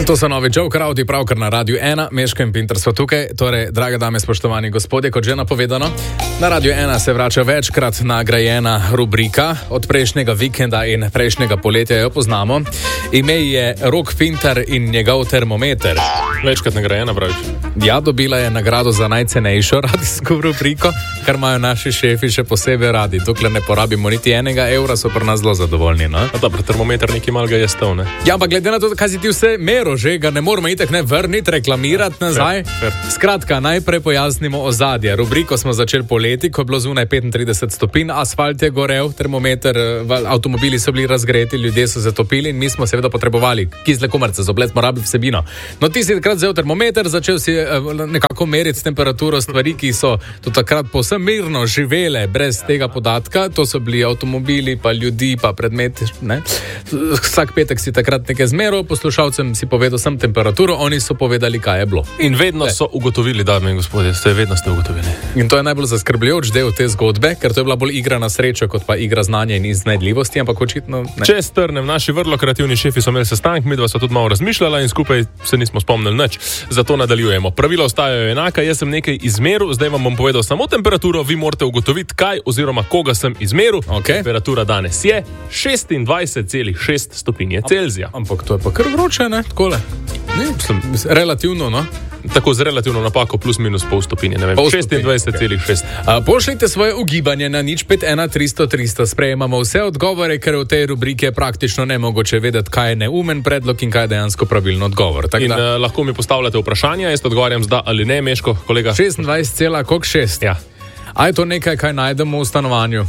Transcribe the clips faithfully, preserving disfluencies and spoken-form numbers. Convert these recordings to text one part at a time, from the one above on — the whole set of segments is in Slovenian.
To so novi Joe Crowdy, pravkar na Radiu ena, Meško in Pinter so tukaj. Torej, drage dame, spoštovani gospodje, kot že napovedano, na Radiu ena se vrača večkrat nagrajena rubrika. Od prejšnjega vikenda in prejšnjega poletja jo poznamo. Ime je Rok Pinter in njegov termometer. Večkrat nagrajena, praviš? Ja, dobila je nagrado za najcenejšo radijsko rubriko, kar imajo naši šefi še posebej radi. Dokler ne porabimo niti enega evra, so pri nas zelo zadovoljni. No? A dobro, termometer nekaj malega je stal, ne? Ja, pa glede na to, kaj si ti vse mero že, ga ne moramo itak ne vrniti, reklamirati nazaj. Fair, fair. Skratka, najprej pojasnimo ozadje. Rubriko smo začeli poleti, ko je bilo zunaj petintrideset stopinj, asfalt je gorel, termometer, avtomobili so bili razgreti, ljudje so zatopili in mi smo seveda potrebovali kisle komarce, z oblet smo rabili vsebino. No, ti si takrat vzel termometer, začel si nekako meriti temperaturo stvari, ki so do takrat povsem mirno živele brez tega podatka. To so bili avtomobili, pa ljudi, pa predmeti, ne? Vsak petek si takrat nekaj zmeral, poslušalcem si povedal sem temperaturo, oni so povedali, kaj je bilo. In vedno so ugotovili, dame in gospodje, ste vedno ste ugotovili. In to je najbolj zaskrbljujoč del te zgodbe, ker to je bila bolj igra na srečo, kot pa igra znanja in iznajdljivosti, ampak očitno ne. Če strnem, naši vrlo kreativni šefi so imeli sestanek, midva so tudi malo razmišljala in skupaj se nismo spomnili nič. Zato nadaljujemo. Pravila ostajajo enaka, jaz sem nekaj izmeril, zdaj vam bom povedal samo temperaturo, vi morate ugotoviti, kaj oziroma koga sem izmeril. Okay. Temperatura danes je šestindvajset celih šest stopinje Celzija. Ampak to je pa kar vroče, ne? Takole. Ne, mislim, relativno, no? Tako z relativno napako plus minus pol stopinje, ne vem, šestindvajset celih šest. Pošljite svoje ugibanje na nič pet ena tristo tristo, sprejemamo vse odgovore, ker v tej rubriki je praktično nemogoče vedeti, kaj je neumen predlog in kaj je dejansko pravilno odgovor. Tak in da... uh, lahko mi postavljate vprašanja, jaz odgovarjam zda ali ne, Meško, kolega. šestindvajset celih šest. Ja. A je to nekaj, kaj najdemo v stanovanju?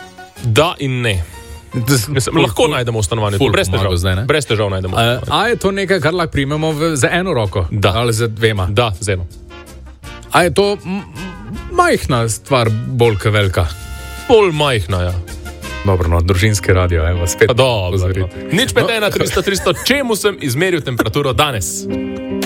Da in ne. Mislim, lahko najdemo v stanovanju, brez težav. Zdaj, brez težav najdemo. A, a je to nekaj, kar lahko primemo v, za eno roko? Da. Ali za dvema? Da, z eno. A je to m- majhna stvar, bolj kot velika? Bolj majhna, ja. Dobro, no, družinski radio, evo, spet. Dobro, no. Nič pet ena tristo tristo, čemu sem izmeril temperaturo danes?